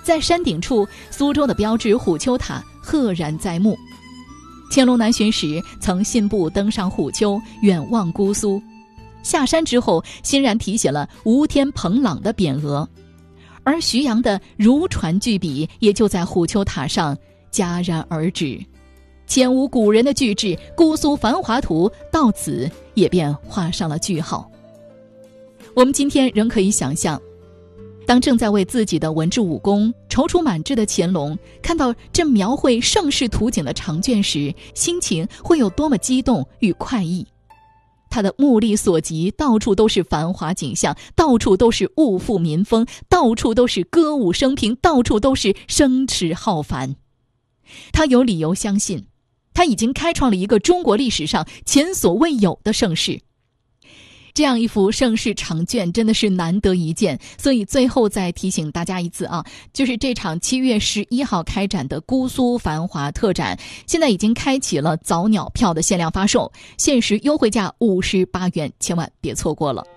在山顶处，苏州的标志虎丘塔赫然在目。乾隆南巡时曾信步登上虎丘，远望姑苏。下山之后，欣然题写了无天朋朗的匾额，而徐阳的如椽巨笔也就在虎丘塔上戛然而止。前无古人的巨制姑苏繁华图到此也便画上了句号。我们今天仍可以想象，当正在为自己的文治武功踌躇满志的乾隆看到这描绘盛世图景的长卷时，心情会有多么激动与快意。他的目力所及，到处都是繁华景象，到处都是物阜民丰，到处都是歌舞升平，到处都是声驰浩繁。他有理由相信，他已经开创了一个中国历史上前所未有的盛世。这样一幅盛世长卷真的是难得一见，所以最后再提醒大家一次啊，就是这场7月11号开展的姑苏繁华特展，现在已经开启了早鸟票的限量发售，限时优惠价58元，千万别错过了。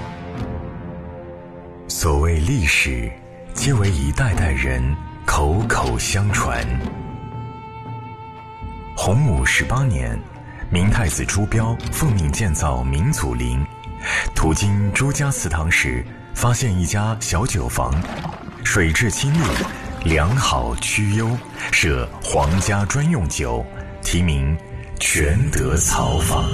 所谓历史，皆为一代代人口口相传。洪武18年，明太子朱标奉命建造明祖陵，途经朱家祠堂时，发现一家小酒坊，水质清冽，良好曲优，设皇家专用酒，题名全德草坊。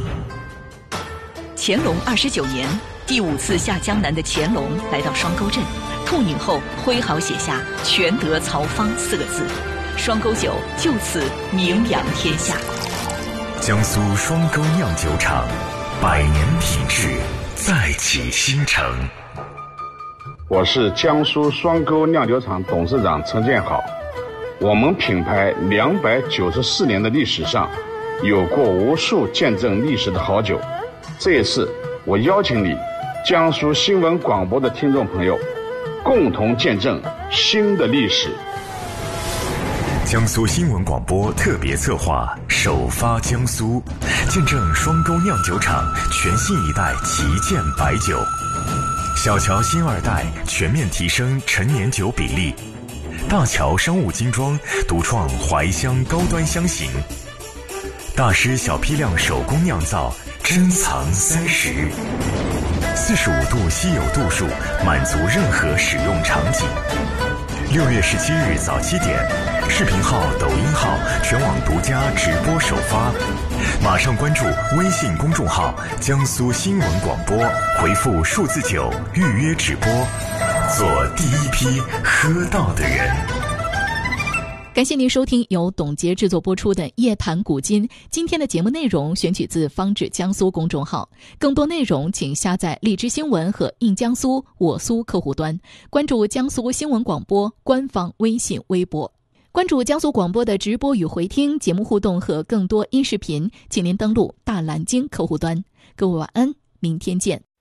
乾隆29年，第5次下江南的乾隆来到双沟镇，痛饮后挥毫写下全德草坊4个字，双沟酒就此名扬天下。 江苏双沟酿酒厂100年品质再起新城。 我是江苏双沟酿酒厂董事长陈建好。我们品牌294年的历史上，有过无数见证历史的好酒。这一次，我邀请你，江苏新闻广播的听众朋友，共同见证新的历史。 江苏新闻广播特别策划首发江苏，见证双沟酿酒厂全新一代旗舰白酒。小乔新2代全面提升陈年酒比例，大乔商务精装独创怀乡高端香型，大师小批量手工酿造珍藏30，45度稀有度数满足任何使用场景。6月17日早7点，视频号、抖音号全网独家直播首发，马上关注微信公众号江苏新闻广播，回复数字9预约直播，做第一批喝到的人。 感谢您收听由董洁制作播出的《夜谈古今》。今天的节目内容选取自方志江苏公众号，更多内容请下载荔枝新闻和印江苏我苏客户端，关注江苏新闻广播官方微信微博，关注江苏广播的直播与回听节目互动和更多音视频，请您登录大蓝鲸客户端。各位晚安，明天见。